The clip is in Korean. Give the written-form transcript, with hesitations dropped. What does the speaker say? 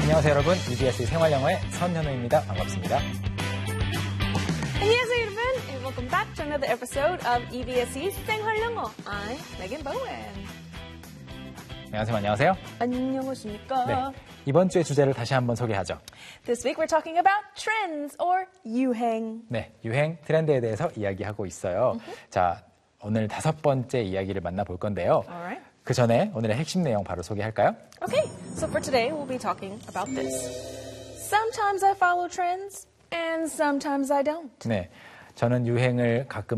안녕하세요, 여러분. EBS 생활영어의 선현우입니다. 반갑습니다. 안녕하세요, 여러분, and welcome back to another episode of EBS의 생활영어. I'm Megan Bowen. 안녕하세요. 안녕하십니까? 네, 이번 주의 주제를 다시 한번 소개하죠. This week we're talking about trends or 유행. 네, 유행, 트렌드에 대해서 이야기하고 있어요. 자, 오늘 5번째 이야기를 만나볼 건데요. Alright. 그 전에 오늘의 핵심 내용 바로 소개할까요? Okay, so for today we'll be talking about this. Sometimes I follow trends and sometimes I don't. 네, 저는 유행을 가끔